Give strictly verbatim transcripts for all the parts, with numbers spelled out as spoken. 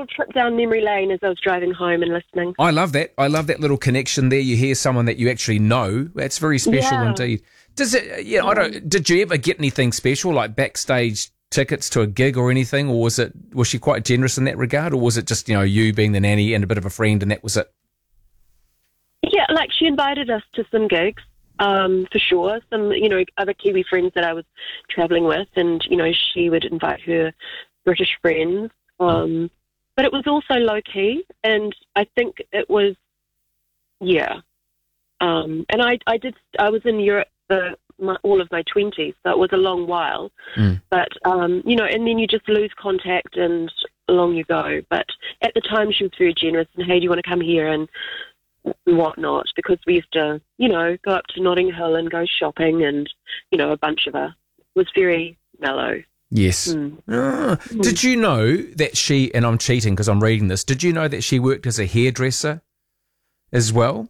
little trip down memory lane as I was driving home and listening. I love that. I love that little connection there. You hear someone that you actually know. That's very special Yeah. indeed. Does it? Yeah, I don't. Did you ever get anything special like backstage tickets to a gig or anything, or was it? Was she quite generous in that regard, or was it just you know you being the nanny and a bit of a friend and that was it? Yeah, like she invited us to some gigs, um, for sure. Some, you know, other Kiwi friends that I was travelling with, and you know, she would invite her British friends. Um, but it was also low key, and I think it was, yeah. Um, and I, I did. I was in Europe for my, all of my twenties, so it was a long while. Mm. But um, you know, and then you just lose contact, and along you go. But at the time, she was very generous, and hey, do you want to come here and and whatnot, because we used to, you know, go up to Notting Hill and go shopping, and, you know, a bunch of us. It was very mellow. Yes. Mm. Ah. Mm. Did you know that she, and I'm cheating because I'm reading this, did you know that she worked as a hairdresser as well?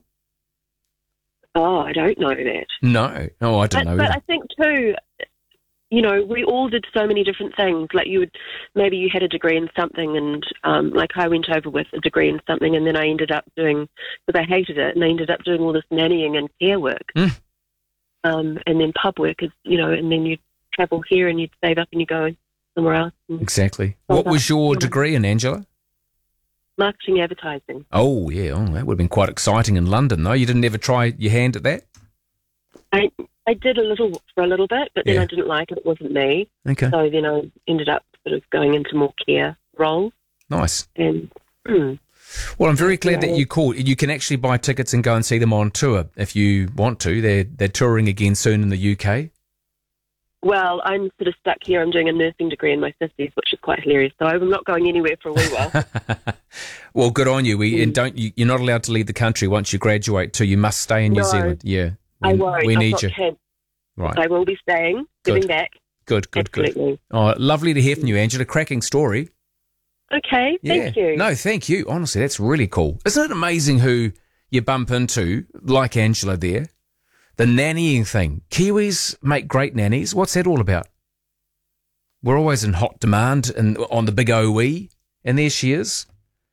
Oh, I don't know that. No. Oh, I don't but, know But either. I think, too, you know, we all did so many different things. Like you would, maybe you had a degree in something, and um, like I went over with a degree in something, and then I ended up doing, because I hated it, and I ended up doing all this nannying and care work. Mm. Um, and then pub work is, you know, and then you'd travel here and you'd save up and you go somewhere else. And Exactly. all What that, was your you know. degree in, Angela? Marketing, advertising. Oh, yeah. Oh, that would have been quite exciting in London, though. You didn't ever try your hand at that? I I did a little for a little bit, but then Yeah. I didn't like it. It wasn't me. Okay. So then I ended up sort of going into more care roles. Nice. And mm, Well, I'm very glad that Yeah. you called. You can actually buy tickets and go and see them on tour if you want to. They're they're touring again soon in the U K. well, I'm sort of stuck here. I'm doing a nursing degree in my fifties, which is quite hilarious. So I'm not going anywhere for a wee while. Well, good on you. We Mm. and don't you, you're not allowed to leave the country once you graduate too. You must stay in New No. Zealand. Yeah, we, I won't. we I've need got you. kids. Right. I will be staying, Good. giving back. Good, good, good. Absolutely. Oh, lovely to hear from you, Angela. Cracking story. Okay, Yeah. thank you. No, thank you. Honestly, that's really cool. Isn't it amazing who you bump into, like Angela there? The nannying thing. Kiwis make great nannies. What's that all about? We're always in hot demand and on the big O E, and there she is,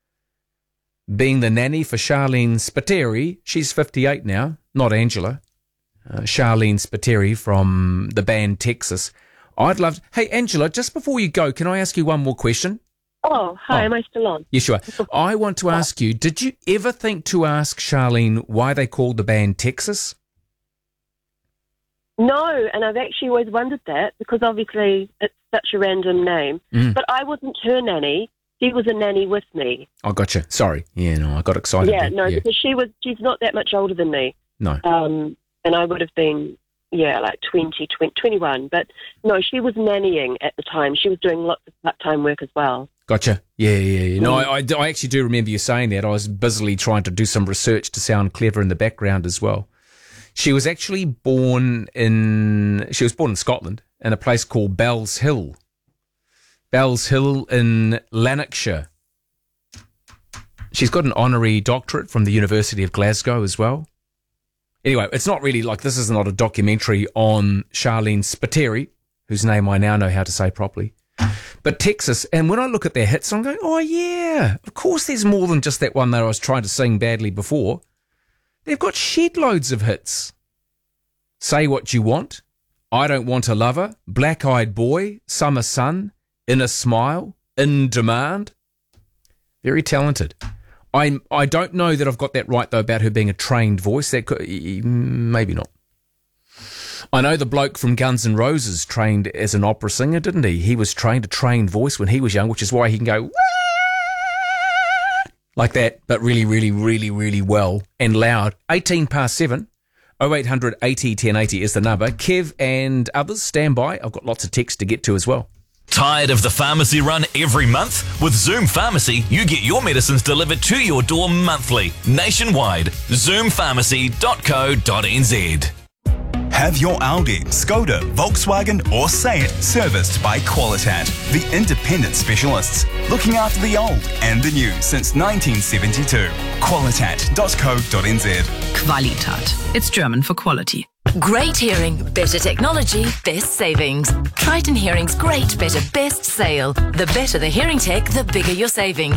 being the nanny for Charlene Spiteri. She's fifty-eight now, not Angela. Uh, Charlene Spiteri from the band Texas. I'd love... Hey, Angela, just before you go, can I ask you one more question? Oh, hi, Oh. am I still on? Yes, you are. I want to ask you, did you ever think to ask Charlene why they called the band Texas? No, and I've actually always wondered that, because obviously it's such a random name. Mm. But I wasn't her nanny. She was a nanny with me. I gotcha. Sorry. Yeah, no, I got excited. yeah, there. no, Yeah. because she was, she's not that much older than me. No. Um, and I would have been, yeah, like twenty, twenty, twenty-one. But no, she was nannying at the time. She was doing lots of part-time work as well. Gotcha. Yeah, yeah, yeah. No, Mm. I, I, do- I actually do remember you saying that. I was busily trying to do some research to sound clever in the background as well. She was actually born in, she was born in Scotland in a place called Bells Hill. Bells Hill in Lanarkshire. She's got an honorary doctorate from the University of Glasgow as well. Anyway, it's not really like, this is not a documentary on Charlene Spiteri, whose name I now know how to say properly. But Texas, and when I look at their hits, I'm going, oh yeah, of course there's more than just that one that I was trying to sing badly before. They've got shed loads of hits. Say What You Want, I Don't Want a Lover, Black Eyed Boy, Summer Sun, In a Smile, In Demand. Very talented. I I don't know that I've got that right though about her being a trained voice. That could, maybe not. I know the bloke from Guns N' Roses trained as an opera singer, didn't he? He was trained a trained voice when he was young, which is why he can go "Wah!" like that, but really, really, really, really well and loud. eighteen past seven. oh eight hundred eighty ten eighty is the number. Kev and others, stand by. I've got lots of text to get to as well. Tired of the pharmacy run every month? With Zoom Pharmacy, you get your medicines delivered to your door monthly, nationwide. zoom pharmacy dot co dot n z. Have your Audi, Skoda, Volkswagen or Seat serviced by Qualitat, the independent specialists, looking after the old and the new since nineteen seventy-two. qualitat dot co dot n z. Qualitat. It's German for quality. Great hearing, better technology, best savings. Triton Hearing's great, better, best sale. The better the hearing tech, the bigger your savings.